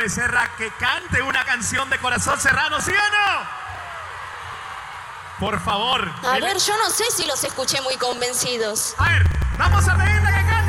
Becerra que cante una canción de Corazón Serrano, ¿sí o no? Por favor. A ver, yo no sé si los escuché muy convencidos. A ver, vamos a pedirle que